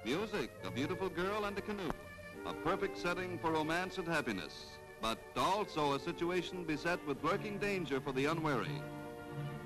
Music, a beautiful girl and a canoe. A perfect setting for romance and happiness, but also a situation beset with lurking danger for the unwary.